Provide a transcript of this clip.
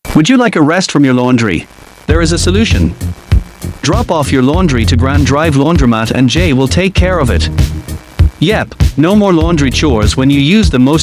Would you like a rest from your laundry? There is a solution. Drop off your laundry to Grand Drive Laundromat and Jay will take care of it. Yep, no more laundry chores when you use the most